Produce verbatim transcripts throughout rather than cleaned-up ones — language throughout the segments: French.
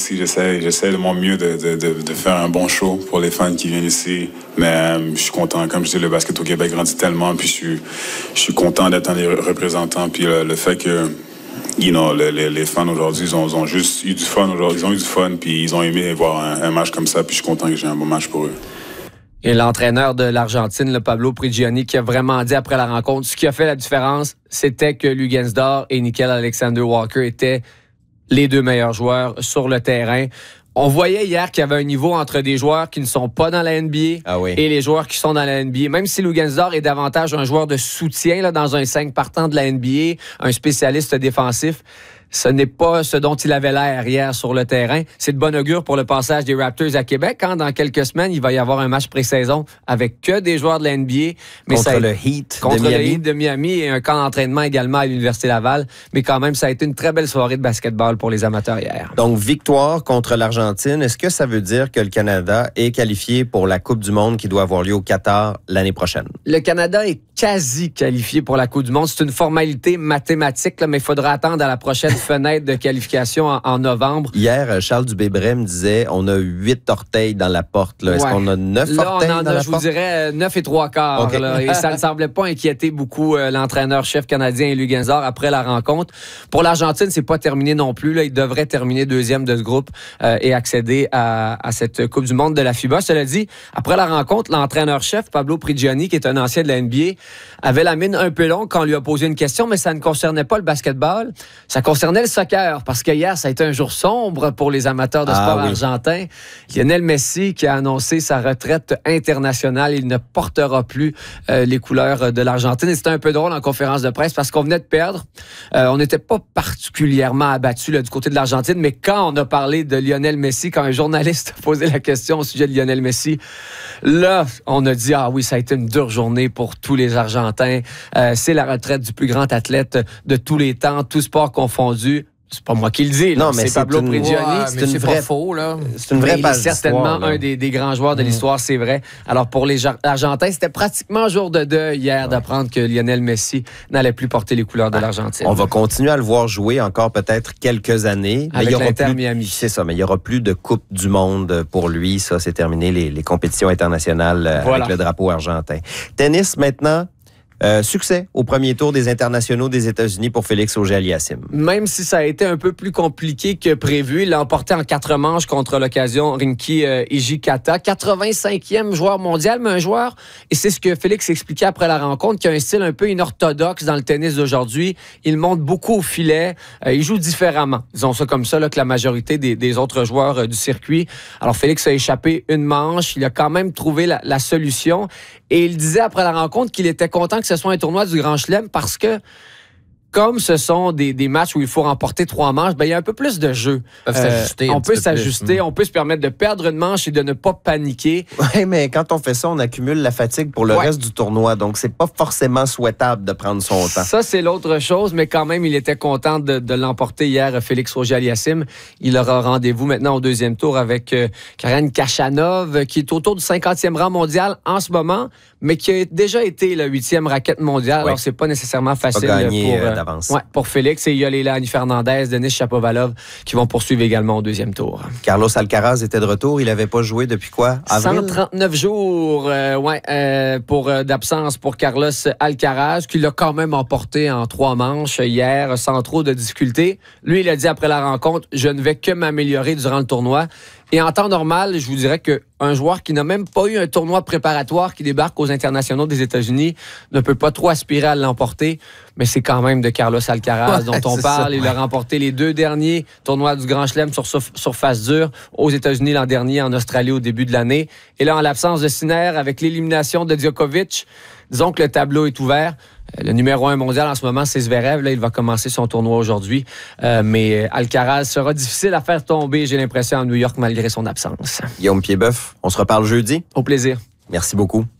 ici. J'essaie, j'essaie de mon mieux de, de, de, de faire un bon show pour les fans qui viennent ici. Mais euh, je suis content. Comme je dis, le basket au Québec grandit tellement. Puis je suis, je suis content d'être un des représentants. Puis le, le fait que, you know, les, les, les fans aujourd'hui, ils ont, ils ont juste eu du fun aujourd'hui. Ils ont eu du fun. Puis ils ont aimé voir un, un match comme ça. Puis je suis content que j'ai un bon match pour eux. Et l'entraîneur de l'Argentine, le Pablo Prigioni, qui a vraiment dit après la rencontre, ce qui a fait la différence, c'était que Luguentz-Dort et Nickeil Alexander-Walker étaient les deux meilleurs joueurs sur le terrain. On voyait hier qu'il y avait un niveau entre des joueurs qui ne sont pas dans la N B A ah oui. et les joueurs qui sont dans la N B A. Même si Luguentz-Dort est davantage un joueur de soutien là, dans un cinq partant de la N B A, un spécialiste défensif, ce n'est pas ce dont il avait l'air hier sur le terrain. C'est de bon augure pour le passage des Raptors à Québec. Quand dans quelques semaines, il va y avoir un match pré-saison avec que des joueurs de la N B A. Mais contre ça a, le Heat contre de Miami. le Heat de Miami et un camp d'entraînement également à l'Université Laval. Mais quand même, ça a été une très belle soirée de basketball pour les amateurs hier. Donc, victoire contre l'Argentine. Est-ce que ça veut dire que le Canada est qualifié pour la Coupe du monde qui doit avoir lieu au Qatar l'année prochaine? Le Canada est quasi qualifié pour la Coupe du monde. C'est une formalité mathématique, là, mais il faudra attendre à la prochaine fenêtre de qualification en, en novembre. Hier, Charles Dubébret me disait on a huit orteils dans la porte. Là. Est-ce ouais. qu'on a neuf là, orteils on en dans a, la je porte? vous dirais neuf et trois quarts. Okay. Là, et ça ne semblait pas inquiéter beaucoup euh, l'entraîneur-chef canadien Luguentz-Dort après la rencontre. Pour l'Argentine, c'est pas terminé non plus. Là, il devrait terminer deuxième de ce groupe euh, et accéder à, à cette Coupe du monde de la FIBA. Cela dit, après la rencontre, l'entraîneur-chef Pablo Prigioni, qui est un ancien de la N B A, avait la mine un peu longue quand on lui a posé une question, mais ça ne concernait pas le basketball. Ça concernait le soccer, parce que hier, ça a été un jour sombre pour les amateurs de sport ah, oui. argentins. Lionel Messi qui a annoncé sa retraite internationale. Il ne portera plus euh, les couleurs de l'Argentine. Et c'était un peu drôle en conférence de presse parce qu'on venait de perdre. Euh, on n'était pas particulièrement abattus là, du côté de l'Argentine, mais quand on a parlé de Lionel Messi, quand un journaliste a posé la question au sujet de Lionel Messi, là, on a dit, ah oui, ça a été une dure journée pour tous les Argentins. Euh, c'est la retraite du plus grand athlète de tous les temps, tous sports confondus. C'est pas moi qui le dis, là. Non, mais c'est Pablo Prigioni. Ouais, c'est une une vraie vraie faux, là. C'est une vraie il est certainement un des, des grands joueurs de mmh. l'histoire, c'est vrai. Alors pour les Argentins, c'était pratiquement jour de deuil hier ouais. d'apprendre que Lionel Messi n'allait plus porter les couleurs de ah, l'Argentine. On va continuer à le voir jouer encore peut-être quelques années. Avec mais il y l'Inter aura plus, Miami. C'est ça, mais il y aura plus de Coupe du monde pour lui. Ça, c'est terminé les, les compétitions internationales voilà. avec le drapeau argentin. Tennis maintenant. Euh, succès au premier tour des internationaux des États-Unis pour Félix Auger-Aliassime. Même si ça a été un peu plus compliqué que prévu, il l'a emporté en quatre manches contre l'occasion Rinky euh, Hijikata, quatre-vingt-cinquième joueur mondial, mais un joueur, et c'est ce que Félix expliquait après la rencontre, qui a un style un peu inorthodoxe dans le tennis d'aujourd'hui. Il monte beaucoup au filet, euh, il joue différemment, disons ça comme ça, là, que la majorité des, des autres joueurs euh, du circuit. Alors Félix a échappé une manche, il a quand même trouvé la, la solution, et il disait après la rencontre qu'il était content que ce soit un tournoi du Grand Chelem parce que comme ce sont des, des matchs où il faut remporter trois manches, ben il y a un peu plus de jeu. Ils peuvent s'ajuster euh, on peut s'ajuster, plus. on peut se permettre de perdre une manche et de ne pas paniquer. Oui, mais quand on fait ça, on accumule la fatigue pour le ouais. reste du tournoi. Donc, c'est pas forcément souhaitable de prendre son temps. Ça, c'est l'autre chose, mais quand même, il était content de, de l'emporter hier, Félix Auger-Aliassime. Il aura rendez-vous maintenant au deuxième tour avec euh, Karen Khachanov, qui est autour du cinquantième rang mondial en ce moment, mais qui a déjà été la huitième raquette mondiale. Oui. Alors, c'est pas nécessairement facile gagné, pour... Euh, d'avance. Ouais, pour Félix, et il y a Leilani Fernandez, Denis Shapovalov qui vont poursuivre également au deuxième tour. Carlos Alcaraz était de retour. Il n'avait pas joué depuis quoi? Avril? cent trente-neuf jours euh, ouais, euh, pour, euh, d'absence pour Carlos Alcaraz, qui l'a quand même emporté en trois manches hier sans trop de difficultés. Lui, il a dit après la rencontre, je ne vais que m'améliorer durant le tournoi. Et en temps normal, je vous dirais qu'un joueur qui n'a même pas eu un tournoi préparatoire qui débarque aux internationaux des États-Unis ne peut pas trop aspirer à l'emporter, mais c'est quand même de Carlos Alcaraz ouais, dont on parle. Ça, Il ouais. a remporté les deux derniers tournois du Grand Chelem sur surface dure aux États-Unis l'an dernier, en Australie au début de l'année. Et là, en l'absence de Sinner, avec l'élimination de Djokovic, disons que le tableau est ouvert. Le numéro un mondial en ce moment, c'est Zverev. Là, il va commencer son tournoi aujourd'hui. Euh, mais Alcaraz sera difficile à faire tomber, j'ai l'impression, à New York, malgré son absence. Guillaume Piedboeuf, on se reparle jeudi. Au plaisir. Merci beaucoup.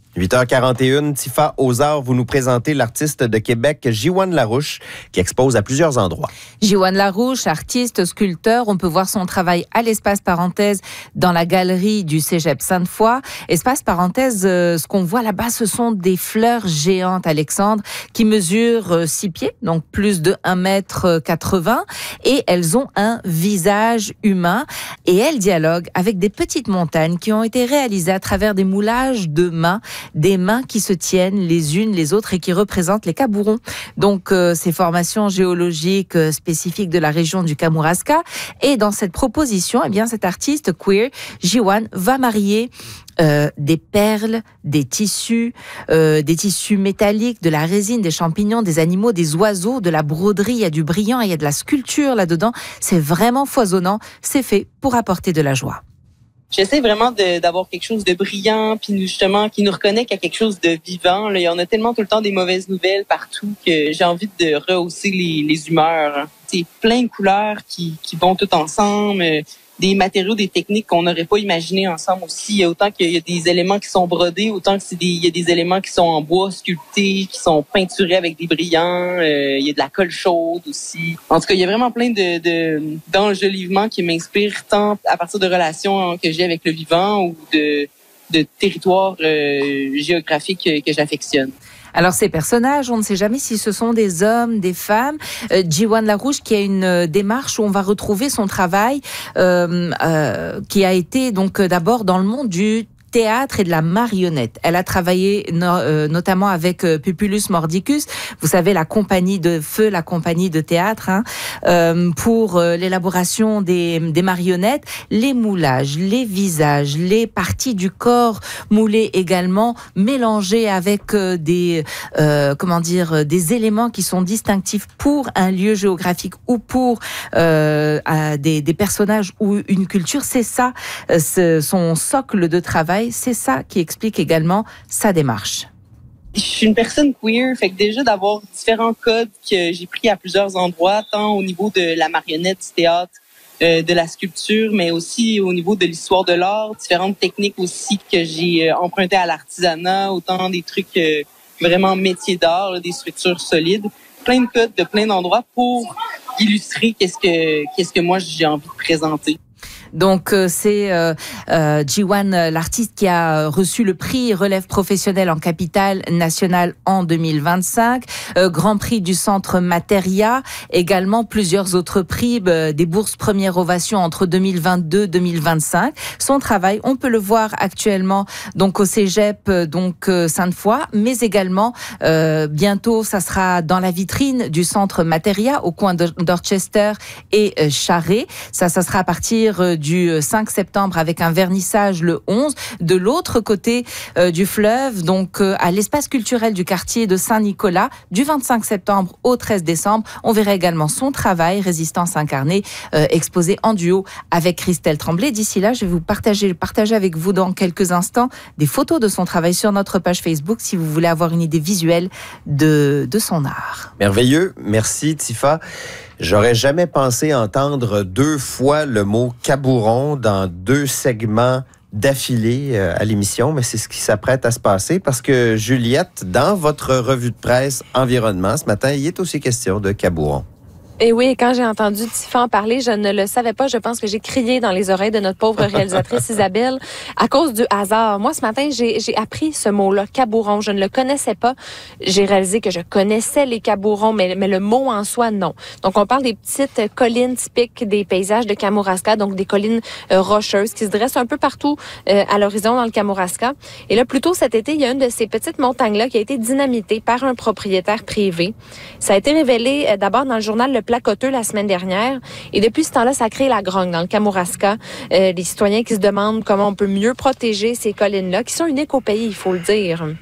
huit heures quarante et un, Tifa, aux arts, vous nous présentez l'artiste de Québec, Jiwan Larouche, qui expose à plusieurs endroits. Jiwan Larouche, artiste, sculpteur, on peut voir son travail à l'espace parenthèse dans la galerie du Cégep Sainte-Foy. Espace parenthèse, euh, ce qu'on voit là-bas, ce sont des fleurs géantes, Alexandre, qui mesurent euh, six pieds, donc plus de un mètre quatre-vingts, et elles ont un visage humain, et elles dialoguent avec des petites montagnes qui ont été réalisées à travers des moulages de mains, des mains qui se tiennent les unes les autres et qui représentent les Kabourons. Donc, euh, ces formations géologiques euh, spécifiques de la région du Kamouraska. Et dans cette proposition, eh bien, cet artiste queer, Jiwan, va marier Euh, des perles, des tissus, euh, des tissus métalliques, de la résine, des champignons, des animaux, des oiseaux, de la broderie, il y a du brillant, il y a de la sculpture là-dedans. C'est vraiment foisonnant. C'est fait pour apporter de la joie. J'essaie vraiment de, d'avoir quelque chose de brillant, puis justement qui nous reconnecte à quelque chose de vivant. Là, il y en a tellement tout le temps des mauvaises nouvelles partout que j'ai envie de rehausser les, les humeurs. C'est plein de couleurs qui, qui vont tout ensemble, des matériaux, des techniques qu'on n'aurait pas imaginé ensemble aussi. Autant qu'il y a des éléments qui sont brodés, autant que c'est des, il y a des éléments qui sont en bois sculptés, qui sont peinturés avec des brillants. Euh, il y a de la colle chaude aussi. En tout cas, il y a vraiment plein de, de d'enjolivements qui m'inspirent tant à partir de relations que j'ai avec le vivant ou de, de territoires euh, géographiques que, que j'affectionne. Alors ces personnages, on ne sait jamais si ce sont des hommes, des femmes. Euh, Jiwan Larouche qui a une euh, démarche où on va retrouver son travail euh, euh, qui a été donc d'abord dans le monde du théâtre et de la marionnette. Elle a travaillé no, euh, notamment avec euh, Pupulus Mordicus, vous savez, la compagnie de feu, la compagnie de théâtre, hein, euh, pour euh, l'élaboration des, des marionnettes, les moulages, les visages, les parties du corps moulées également, mélangées avec euh, des, euh, comment dire, des éléments qui sont distinctifs pour un lieu géographique ou pour euh, des, des personnages ou une culture. C'est ça, euh, son socle de travail. C'est ça qui explique également sa démarche. Je suis une personne queer, fait que déjà d'avoir différents codes que j'ai pris à plusieurs endroits, tant au niveau de la marionnette, du théâtre, euh, de la sculpture, mais aussi au niveau de l'histoire de l'art, différentes techniques aussi que j'ai empruntées à l'artisanat, autant des trucs euh, vraiment métiers d'art, là, des structures solides, plein de codes de plein d'endroits pour illustrer qu'est-ce que qu'est-ce que moi j'ai envie de présenter. Donc euh, c'est euh, euh, Jiwan, l'artiste qui a reçu le prix Relève professionnelle en capitale nationale en deux mille vingt-cinq, euh, Grand Prix du Centre Materia, également plusieurs autres prix, euh, des bourses Première Ovation entre deux mille vingt-deux deux mille vingt-cinq. Son travail, on peut le voir actuellement donc au Cégep donc euh, Sainte-Foy, mais également euh, bientôt ça sera dans la vitrine du Centre Materia au coin de Dorchester et euh, Charest. Ça, ça sera à partir euh, du cinq septembre avec un vernissage le onze. De l'autre côté euh, du fleuve, donc euh, à l'espace culturel du quartier de Saint-Nicolas, du vingt-cinq septembre au treize décembre. On verra également son travail, Résistance incarnée, euh, exposé en duo avec Christelle Tremblay. D'ici là, je vais vous partager, partager avec vous dans quelques instants des photos de son travail sur notre page Facebook si vous voulez avoir une idée visuelle de, de son art. Merveilleux. Merci, Tifa. J'aurais jamais pensé entendre deux fois le mot Kabouron dans deux segments d'affilée à l'émission, mais c'est ce qui s'apprête à se passer parce que Juliette, dans votre revue de presse Environnement ce matin, il est aussi question de Kabouron. Et oui, quand j'ai entendu Tifa en parler, je ne le savais pas. Je pense que j'ai crié dans les oreilles de notre pauvre réalisatrice Isabelle à cause du hasard. Moi, ce matin, j'ai, j'ai appris ce mot-là, Kabouron. Je ne le connaissais pas. J'ai réalisé que je connaissais les Kabourons, mais, mais le mot en soi, non. Donc, on parle des petites collines typiques des paysages de Kamouraska, donc des collines euh, rocheuses qui se dressent un peu partout euh, à l'horizon dans le Kamouraska. Et là, plus tôt cet été, il y a une de ces petites montagnes-là qui a été dynamitée par un propriétaire privé. Ça a été révélé euh, d'abord dans le journal Le Placoteux la semaine dernière. Et depuis ce temps-là, ça a créé la grogne dans le Kamouraska. Euh, les citoyens qui se demandent comment on peut mieux protéger ces collines-là, qui sont uniques au pays, il faut le dire.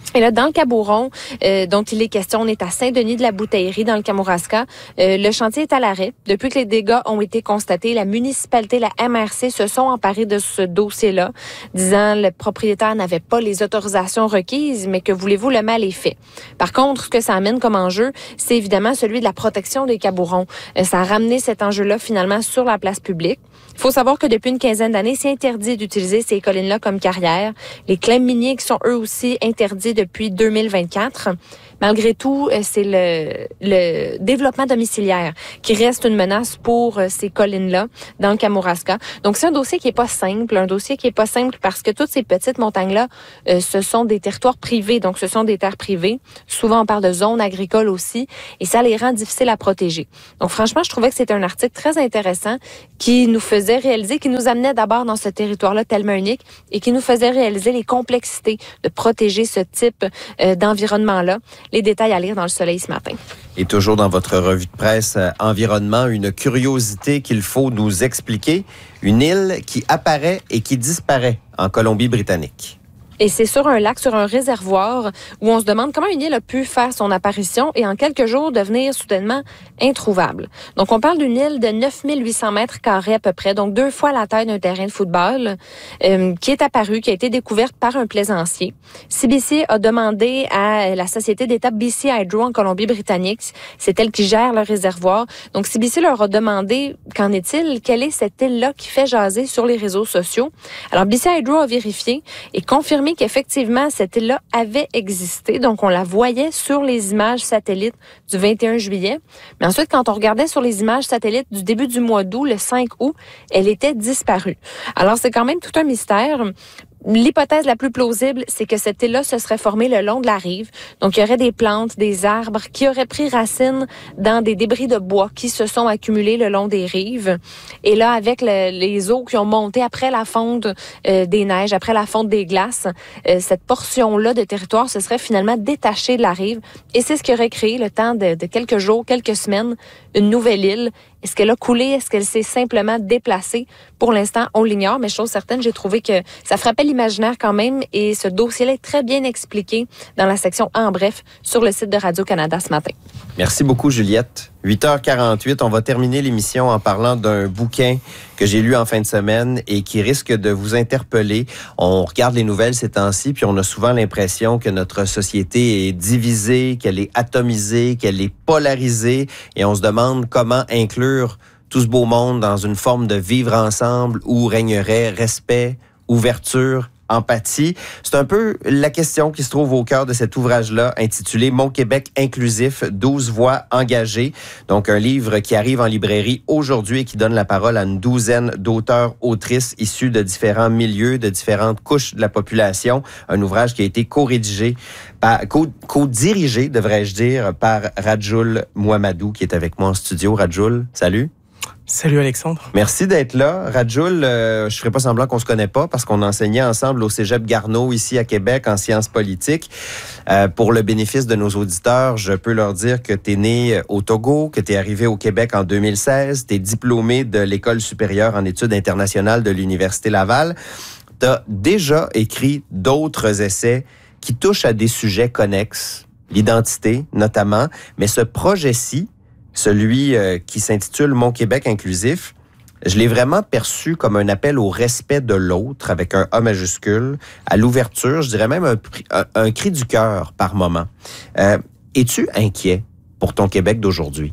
Et là, dans le Cabouron, euh, dont il est question, on est à Saint-Denis-de-la-Bouteillerie, dans le Kamouraska. Euh, le chantier est à l'arrêt. Depuis que les dégâts ont été constatés, la municipalité, la M R C se sont emparés de ce dossier-là, disant le propriétaire n'avait pas les autorisations requises, mais que voulez-vous, le mal est fait. Par contre, ce que ça amène comme enjeu, c'est évidemment celui de la protection des Cabourons. Euh, ça a ramené cet enjeu-là, finalement, sur la place publique. Il faut savoir que depuis une quinzaine d'années, c'est interdit d'utiliser ces collines-là comme carrière. Les claims miniers qui sont eux aussi interdits depuis deux mille vingt-quatre. Malgré tout, c'est le, le développement domiciliaire qui reste une menace pour ces collines-là dans le Kamouraska. Donc, c'est un dossier qui est pas simple, un dossier qui est pas simple parce que toutes ces petites montagnes-là, euh, ce sont des territoires privés, donc ce sont des terres privées. Souvent, on parle de zones agricoles aussi et ça les rend difficiles à protéger. Donc, franchement, je trouvais que c'était un article très intéressant qui nous faisait réaliser, qui nous amenait d'abord dans ce territoire-là tellement unique et qui nous faisait réaliser les complexités de protéger ce type euh, d'environnement-là. Les détails à lire dans Le Soleil ce matin. Et toujours dans votre revue de presse euh, environnement, une curiosité qu'il faut nous expliquer. Une île qui apparaît et qui disparaît en Colombie-Britannique. Et c'est sur un lac, sur un réservoir, où on se demande comment une île a pu faire son apparition et en quelques jours devenir soudainement introuvable. Donc, on parle d'une île de neuf mille huit cents mètres carrés à peu près, donc deux fois la taille d'un terrain de football, euh, qui est apparue, qui a été découverte par un plaisancier. C B C a demandé à la société d'État B C Hydro en Colombie-Britannique, c'est elle qui gère le réservoir. Donc, C B C leur a demandé, qu'en est-il? Quelle est cette île-là qui fait jaser sur les réseaux sociaux? Alors, B C Hydro a vérifié et confirmé qu'effectivement, cette île-là avait existé. Donc, on la voyait sur les images satellites du vingt et un juillet. Mais ensuite, quand on regardait sur les images satellites du début du mois d'août, le cinq août, elle était disparue. Alors, c'est quand même tout un mystère. L'hypothèse la plus plausible, c'est que cette île-là se serait formée le long de la rive. Donc, il y aurait des plantes, des arbres qui auraient pris racine dans des débris de bois qui se sont accumulés le long des rives. Et là, avec le, les eaux qui ont monté après la fonte euh, des neiges, après la fonte des glaces, euh, cette portion-là de territoire se serait finalement détachée de la rive. Et c'est ce qui aurait créé, le temps de, de quelques jours, quelques semaines, une nouvelle île. Est-ce qu'elle a coulé? Est-ce qu'elle s'est simplement déplacée? Pour l'instant, on l'ignore, mais chose certaine, j'ai trouvé que ça frappait l'imaginaire quand même et ce dossier-là est très bien expliqué dans la section En bref sur le site de Radio-Canada ce matin. Merci beaucoup, Juliette. huit heures quarante-huit, on va terminer l'émission en parlant d'un bouquin que j'ai lu en fin de semaine et qui risque de vous interpeller. On regarde les nouvelles ces temps-ci, puis on a souvent l'impression que notre société est divisée, qu'elle est atomisée, qu'elle est polarisée, et on se demande comment inclure tout ce beau monde dans une forme de vivre ensemble où régnerait respect, ouverture, empathie. C'est un peu la question qui se trouve au cœur de cet ouvrage-là, intitulé « Mon Québec inclusif, douze voix engagées ». Donc, un livre qui arrive en librairie aujourd'hui et qui donne la parole à une douzaine d'auteurs, autrices issus de différents milieux, de différentes couches de la population. Un ouvrage qui a été co-rédigé, par, co- co-dirigé, devrais-je dire, par Radjoul Mouamadou, qui est avec moi en studio. Radjoul, salut. Salut Alexandre. Merci d'être là. Radjoul, euh, je ferai pas semblant qu'on se connaît pas parce qu'on enseignait ensemble au Cégep Garneau ici à Québec en sciences politiques. Euh, pour le bénéfice de nos auditeurs, je peux leur dire que tu es né au Togo, que tu es arrivé au Québec en deux mille seize, tu es diplômé de l'École supérieure en études internationales de l'Université Laval. Tu as déjà écrit d'autres essais qui touchent à des sujets connexes, l'identité notamment, mais ce projet-ci, celui euh, qui s'intitule « Mon Québec inclusif », je l'ai vraiment perçu comme un appel au respect de l'autre, avec un A majuscule, à l'ouverture, je dirais même un, un, un cri du cœur par moment. Euh, es-tu inquiet pour ton Québec d'aujourd'hui?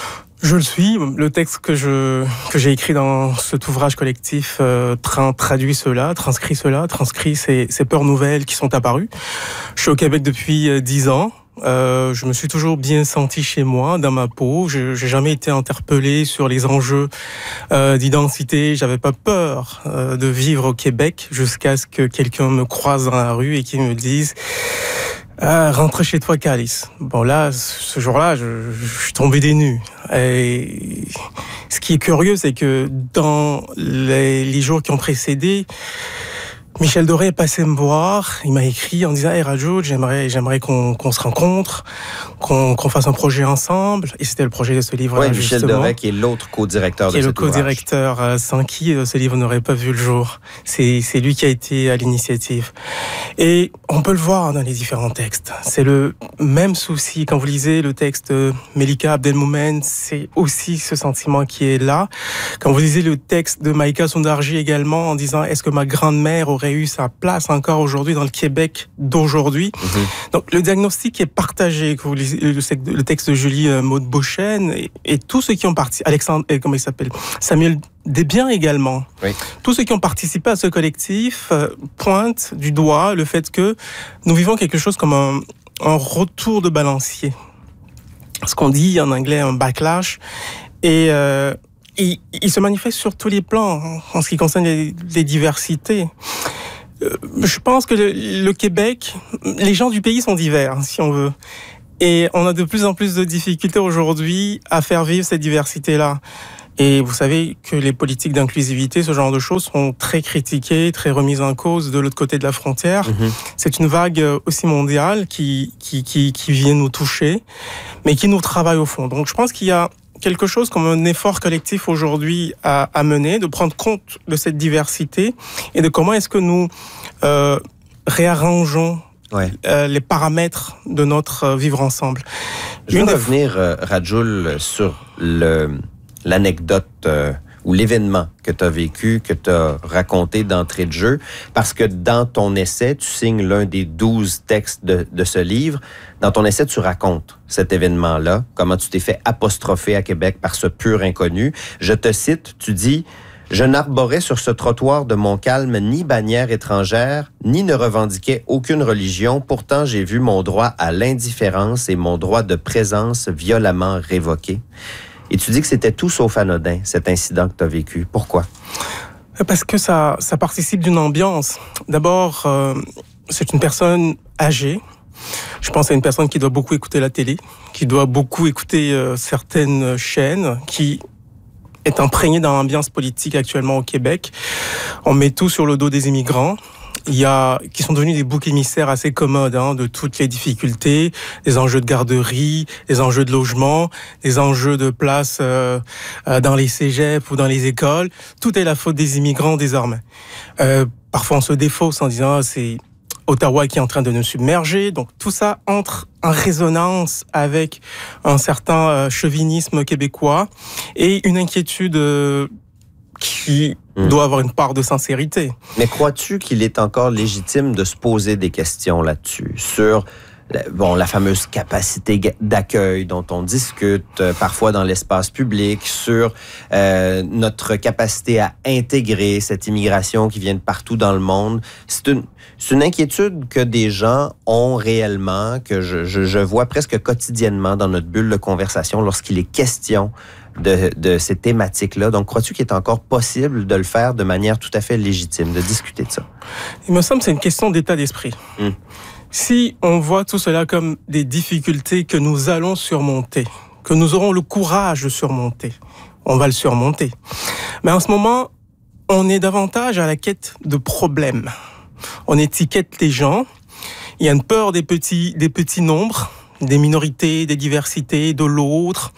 Je le suis. Le texte que je que j'ai écrit dans cet ouvrage collectif euh, tra- traduit cela, transcrit cela, transcrit ces, ces peurs nouvelles qui sont apparues. Je suis au Québec depuis dix euh, ans. Euh, je me suis toujours bien senti chez moi, dans ma peau. Je j'ai jamais été interpellé sur les enjeux euh, d'identité. J'avais pas peur euh, de vivre au Québec jusqu'à ce que quelqu'un me croise dans la rue et qu'il me dise ah, « Rentre chez toi, Calice ». Bon là, ce jour-là, je, je suis tombé des nues. Et ce qui est curieux, c'est que dans les, les jours qui ont précédé, Michel Doré est passé me voir, il m'a écrit en disant hey, « Hey Rajul, j'aimerais, j'aimerais qu'on, qu'on se rencontre, qu'on, qu'on fasse un projet ensemble. » Et c'était le projet de ce livre-là, oui, Michel Doré, qui est l'autre co-directeur de cet ouvrage. Qui est le co-directeur, euh, sans qui euh, ce livre n'aurait pas vu le jour. C'est, c'est lui qui a été à l'initiative. Et on peut le voir dans les différents textes. C'est le même souci. Quand vous lisez le texte de Melika Abdelmoumen, c'est aussi ce sentiment qui est là. Quand vous lisez le texte de Maïka Sondarji également, en disant « Est-ce que ma grand-mère aurait eu sa place encore aujourd'hui dans le Québec d'aujourd'hui. Mm-hmm. » Donc le diagnostic est partagé. Que vous lisez le, le texte de Julie euh, Maud-Beauchesne et, et tous ceux qui ont participé, Alexandre, euh, comment il s'appelle, Samuel Desbiens également. Oui. Tous ceux qui ont participé à ce collectif euh, pointent du doigt le fait que nous vivons quelque chose comme un, un retour de balancier. Ce qu'on dit en anglais un backlash. Et euh, il, il se manifeste sur tous les plans en ce qui concerne les, les diversités. Euh, je pense que le, le Québec, les gens du pays sont divers, si on veut. Et on a de plus en plus de difficultés aujourd'hui à faire vivre cette diversité-là. Et vous savez que les politiques d'inclusivité, ce genre de choses, sont très critiquées, très remises en cause de l'autre côté de la frontière. Mmh. C'est une vague aussi mondiale qui, qui, qui, qui vient nous toucher, mais qui nous travaille au fond. Donc je pense qu'il y a quelque chose comme un effort collectif aujourd'hui à, à mener, de prendre compte de cette diversité et de comment est-ce que nous euh, réarrangeons ouais. euh, les paramètres de notre euh, vivre ensemble. Je veux revenir, euh, Rajul, sur le, l'anecdote euh, ou l'événement que tu as vécu, que tu as raconté d'entrée de jeu, parce que dans ton essai, tu signes l'un des douze textes de, de ce livre. Dans ton essai, tu racontes cet événement-là, comment tu t'es fait apostropher à Québec par ce pur inconnu. Je te cite, tu dis « Je n'arborais sur ce trottoir de Montcalm ni bannière étrangère, ni ne revendiquais aucune religion. Pourtant, j'ai vu mon droit à l'indifférence et mon droit de présence violemment révoqué. » Et tu dis que c'était tout sauf anodin, cet incident que tu as vécu. Pourquoi? Parce que ça, ça participe d'une ambiance. D'abord, euh, c'est une personne âgée. Je pense à une personne qui doit beaucoup écouter la télé, qui doit beaucoup écouter euh, certaines chaînes, qui est imprégnée dans l'ambiance politique actuellement au Québec. On met tout sur le dos des immigrants. Il y a, qui sont devenus des boucs émissaires assez commodes hein, de toutes les difficultés, des enjeux de garderie, des enjeux de logement, des enjeux de place euh, euh, dans les cégeps ou dans les écoles. Tout est la faute des immigrants désormais. Euh, parfois on se défausse en disant ah, c'est Ottawa qui est en train de nous submerger. Donc tout ça entre en résonance avec un certain euh, chauvinisme québécois et une inquiétude euh, qui mmh. doit avoir une part de sincérité. Mais crois-tu qu'il est encore légitime de se poser des questions là-dessus, sur bon, la fameuse capacité d'accueil dont on discute euh, parfois dans l'espace public, sur euh, notre capacité à intégrer cette immigration qui vient de partout dans le monde? C'est une, c'est une inquiétude que des gens ont réellement, que je, je, je vois presque quotidiennement dans notre bulle de conversation lorsqu'il est question De, de ces thématiques-là. Donc, crois-tu qu'il est encore possible de le faire de manière tout à fait légitime, de discuter de ça? Il me semble que c'est une question d'état d'esprit. Mmh. Si on voit tout cela comme des difficultés que nous allons surmonter, que nous aurons le courage de surmonter, on va le surmonter. Mais en ce moment, on est davantage à la quête de problèmes. On étiquette les gens. Il y a une peur des petits, des petits nombres, des minorités, des diversités, de l'autre,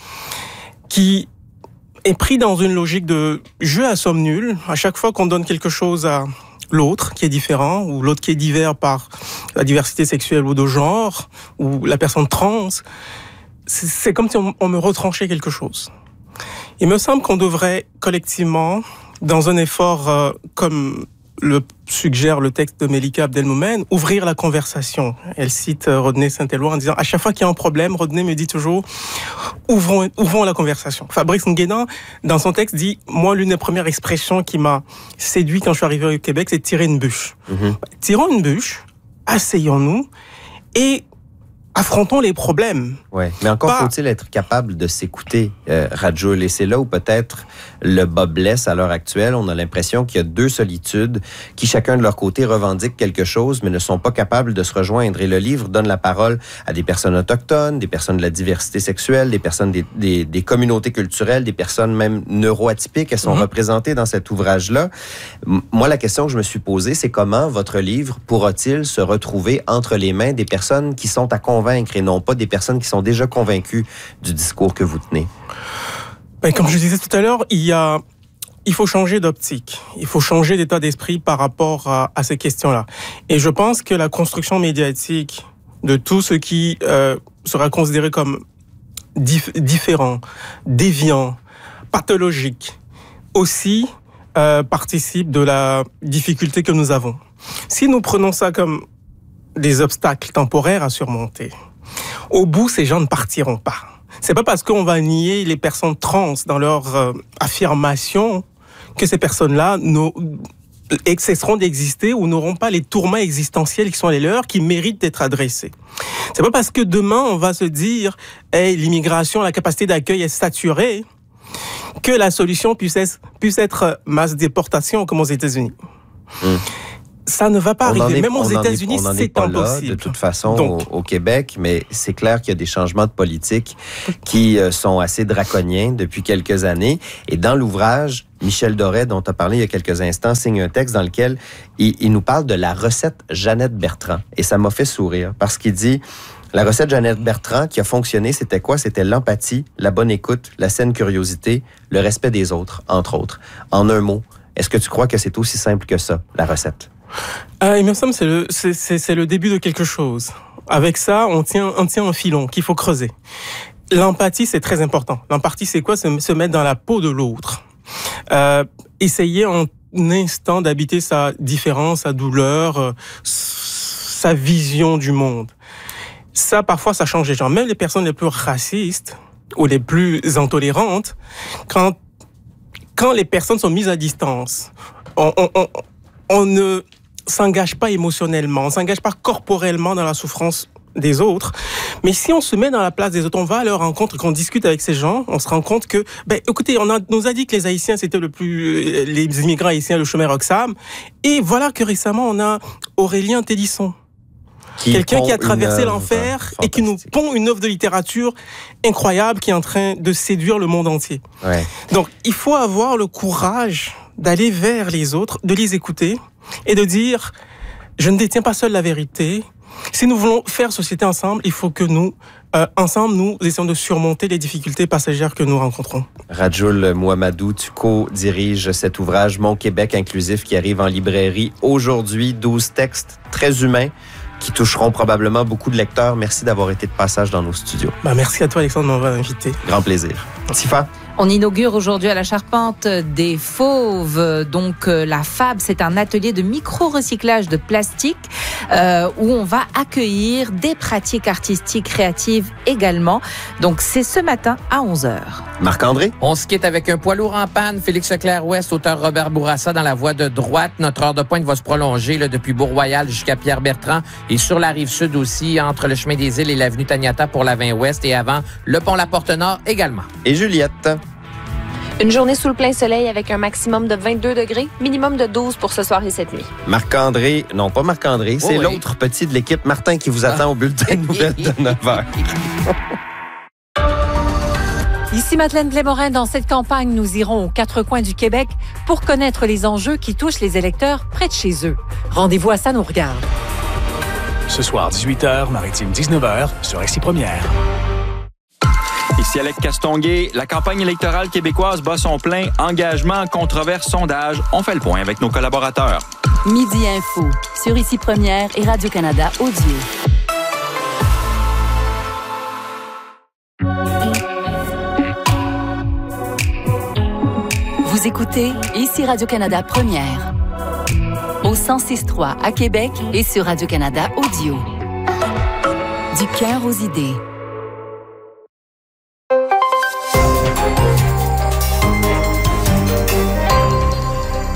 qui est pris dans une logique de jeu à somme nulle. À chaque fois qu'on donne quelque chose à l'autre qui est différent, ou l'autre qui est divers par la diversité sexuelle ou de genre, ou la personne trans, c'est, c'est comme si on, on me retranchait quelque chose. Il me semble qu'on devrait collectivement, dans un effort euh, comme le suggère le texte de Melika Abdelmoumen, ouvrir la conversation. Elle cite Rodney Saint-Éloi en disant « À chaque fois qu'il y a un problème, Rodney me dit toujours « ouvrons, ouvrons la conversation ». Fabrice Nguédan, dans son texte, dit « Moi, l'une des premières expressions qui m'a séduit quand je suis arrivé au Québec, c'est tirer une bûche. Mm-hmm. » Tirons une bûche, asseyons-nous et affrontons les problèmes. Oui, mais encore Pas... faut-il être capable de s'écouter, euh, Rajoul. Et c'est là où peut-être le bas blesse à l'heure actuelle. On a l'impression qu'il y a deux solitudes qui, chacun de leur côté, revendiquent quelque chose, mais ne sont pas capables de se rejoindre. Et le livre donne la parole à des personnes autochtones, des personnes de la diversité sexuelle, des personnes des, des, des communautés culturelles, des personnes même neuroatypiques. Elles sont mm-hmm. représentées dans cet ouvrage-là. Moi, la question que je me suis posée, c'est comment votre livre pourra-t-il se retrouver entre les mains des personnes qui sont à convaincre et non pas des personnes qui sont déjà convaincues du discours que vous tenez? Ben, comme je disais tout à l'heure, il y a, il faut changer d'optique. Il faut changer d'état d'esprit par rapport à, à ces questions-là. Et je pense que la construction médiatique de tout ce qui euh, sera considéré comme dif- différent, déviant, pathologique, aussi euh, participe de la difficulté que nous avons. Si nous prenons ça comme des obstacles temporaires à surmonter, au bout, ces gens ne partiront pas. C'est pas parce qu'on va nier les personnes trans dans leur euh, affirmation que ces personnes-là cesseront d'exister ou n'auront pas les tourments existentiels qui sont les leurs, qui méritent d'être adressés. C'est pas parce que demain, on va se dire hey, l'immigration, la capacité d'accueil est saturée, que la solution puisse être, puisse être masse déportation comme aux États-Unis. Mmh. Ça ne va pas on arriver. Est, Même aux États-Unis, est, c'est pas impossible. Là, de toute façon, Donc, au, au Québec, mais c'est clair qu'il y a des changements de politique qui euh, sont assez draconiens depuis quelques années. Et dans l'ouvrage, Michel Doré, dont tu as parlé il y a quelques instants, signe un texte dans lequel il, il nous parle de la recette Jeannette Bertrand. Et ça m'a fait sourire parce qu'il dit... La recette Jeannette Bertrand qui a fonctionné, c'était quoi? C'était l'empathie, la bonne écoute, la saine curiosité, le respect des autres, entre autres. En un mot, est-ce que tu crois que c'est aussi simple que ça, la recette? Euh, il me semble que c'est le, c'est, c'est, c'est le début de quelque chose. Avec ça, on tient, on tient un filon qu'il faut creuser. L'empathie, c'est très important. L'empathie, c'est quoi? C'est se mettre dans la peau de l'autre. Euh, essayer en un instant d'habiter sa différence, sa douleur, euh, sa vision du monde. Ça, parfois, ça change les gens. Même les personnes les plus racistes ou les plus intolérantes, quand, quand les personnes sont mises à distance, on, on, on, on ne s'engage pas émotionnellement, on ne s'engage pas corporellement dans la souffrance des autres. Mais si on se met dans la place des autres, on va à leur rencontre, qu'on discute avec ces gens, on se rend compte que, ben, écoutez, on a, nous a dit que les Haïtiens, c'était le plus, les immigrants haïtiens, le chemin Roxham. Et voilà que récemment, on a Aurélien Télisson. Qui Quelqu'un qui a traversé l'enfer et qui nous pond une œuvre de littérature incroyable qui est en train de séduire le monde entier. Ouais. Donc, il faut avoir le courage d'aller vers les autres, de les écouter et de dire « Je ne détiens pas seul la vérité. Si nous voulons faire société ensemble, il faut que nous, euh, ensemble, nous essayons de surmonter les difficultés passagères que nous rencontrons. » Rajoul Mouamadou, tu co-diriges cet ouvrage « Mon Québec inclusif » qui arrive en librairie aujourd'hui. douze textes très humains qui toucheront probablement beaucoup de lecteurs. Merci d'avoir été de passage dans nos studios. Ben, merci à toi, Alexandre, de m'avoir invité. Grand plaisir. Tifa? On inaugure aujourd'hui à la Charpente des Fauves. Donc, euh, la Fab, c'est un atelier de micro-recyclage de plastique euh, où on va accueillir des pratiques artistiques créatives également. Donc, c'est ce matin à onze heures. Marc-André? On se quitte avec un poids lourd en panne. Félix Leclerc-Ouest, auteur Robert Bourassa dans la voie de droite. Notre heure de pointe va se prolonger là, depuis Bourg-Royal jusqu'à Pierre-Bertrand et sur la rive sud aussi, entre le chemin des Îles et l'avenue Taniata pour la vingt ouest et avant le pont La Porte-Nord également. Et Juliette? Une journée sous le plein soleil avec un maximum de vingt-deux degrés, minimum de douze pour ce soir et cette nuit. Marc-André, non pas Marc-André, c'est oh oui. l'autre petit de l'équipe, Martin, qui vous attend ah. au bulletin de nouvelles de neuf heures. Ici Madeleine Blais-Morin. Dans cette campagne, nous irons aux quatre coins du Québec pour connaître les enjeux qui touchent les électeurs près de chez eux. Rendez-vous à Ça nous regarde. Ce soir, dix-huit heures, Maritime dix-neuf heures, sur Récit Première. Ici Alec Castonguay, la campagne électorale québécoise bat son plein. Engagement, controverse, sondage. On fait le point avec nos collaborateurs. Midi Info, sur Ici Première et Radio-Canada Audio. Vous écoutez Ici Radio-Canada Première. Au cent six trois à Québec et sur Radio-Canada Audio. Du cœur aux idées.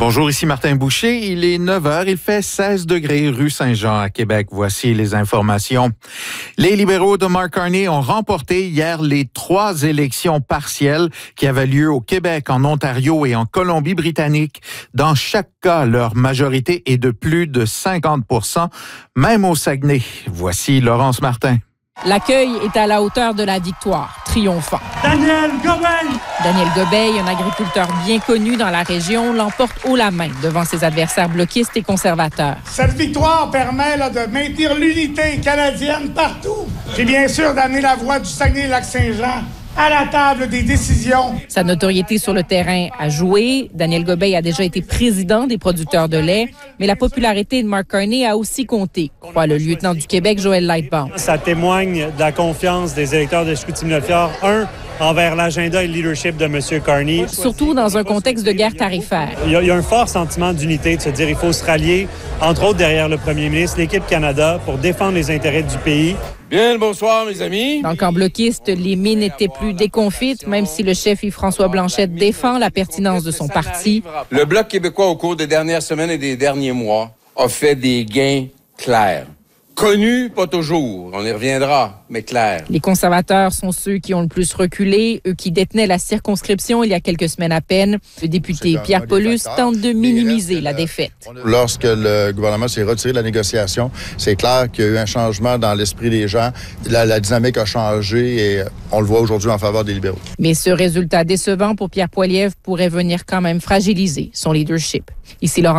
Bonjour, ici Martin Boucher. Il est neuf heures. Il fait seize degrés rue Saint-Jean à Québec. Voici les informations. Les libéraux de Mark Carney ont remporté hier les trois élections partielles qui avaient lieu au Québec, en Ontario et en Colombie-Britannique. Dans chaque cas, leur majorité est de plus de cinquante pour cent, même au Saguenay. Voici Laurence Martin. L'accueil est à la hauteur de la victoire, triomphant. Daniel Gobeil! Daniel Gobeil, un agriculteur bien connu dans la région, l'emporte haut la main devant ses adversaires bloquistes et conservateurs. Cette victoire permet là, de maintenir l'unité canadienne partout. Puis bien sûr d'amener la voix du Saguenay-Lac-Saint-Jean à la table des décisions. Sa notoriété sur le terrain a joué. Daniel Gobeil a déjà été président des producteurs de lait, mais la popularité de Mark Carney a aussi compté, croit le lieutenant du Québec, Joël Lightbound. Ça témoigne de la confiance des électeurs de Chicoutimi-Notre-Fjord. Un, envers l'agenda et le leadership de M. Carney. Surtout dans un contexte de guerre tarifaire. Il y a, il y a un fort sentiment d'unité, de se dire qu'il faut se rallier, entre autres derrière le premier ministre, l'équipe Canada, pour défendre les intérêts du pays. Bien le bonsoir, mes amis. Dans le camp bloquiste, les mines étaient plus déconfites, même si le chef Yves-François Blanchet défend la pertinence de son parti. Le Bloc québécois, au cours des dernières semaines et des derniers mois, a fait des gains clairs. Connus, pas toujours, on y reviendra, mais clair. Les conservateurs sont ceux qui ont le plus reculé, eux qui détenaient la circonscription il y a quelques semaines à peine. Le député Pierre Paulus tente de minimiser la défaite. Lorsque le gouvernement s'est retiré de la négociation, c'est clair qu'il y a eu un changement dans l'esprit des gens. La, la dynamique a changé et on le voit aujourd'hui en faveur des libéraux. Mais ce résultat décevant pour Pierre Poilievre pourrait venir quand même fragiliser son leadership. Ici Laurent